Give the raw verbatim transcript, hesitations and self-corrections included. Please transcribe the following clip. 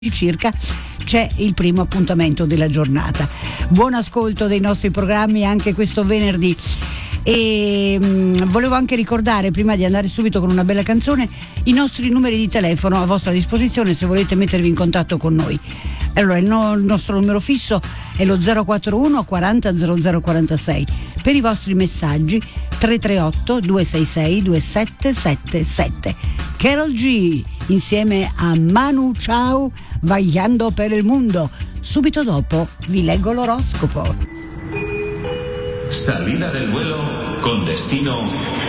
circa c'è il primo appuntamento della giornata. Buon ascolto dei nostri programmi anche questo venerdì. E mh, volevo anche ricordare, prima di andare subito con una bella canzone, i nostri numeri di telefono a vostra disposizione se volete mettervi in contatto con noi. Allora, il, no, il nostro numero fisso è lo zero quattro uno quaranta zero zero quarantasei. Per i vostri messaggi tre tre otto due sei sei due sette sette sette. Karol G insieme a Manu Chao, Vagliando per il Mundo. Subito dopo vi leggo l'oroscopo. Salida del vuelo con destino